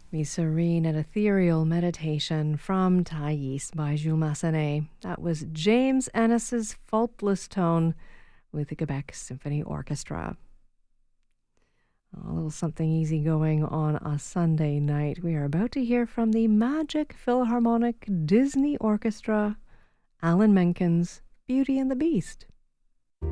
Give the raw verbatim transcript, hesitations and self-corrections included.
The serene and ethereal meditation from Thais by Jules Massenet. That was James Ennis's Faultless Tone with the Quebec Symphony Orchestra. A little something easy going on a Sunday night. We are about to hear from the Magic Philharmonic Disney Orchestra, Alan Menken's Beauty and the Beast.